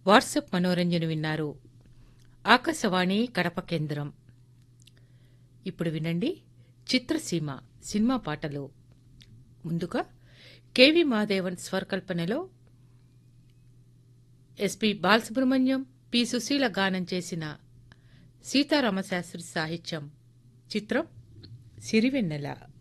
WhatsApp మనోరంజన విన్నారు. ఆకాశవాణి కడప కేంద్రం. ఇప్పుడు వినండి చిత్రసీమ సినిమా పాటలు. ముందుగా KV Mahadevan స్వరకల్పనలో SP Balasubrahmanyam, P Susheela గానం చేసిన సీతారామశాస్త్రి సాహిత్యం. చిత్రం సిరివెన్నెల.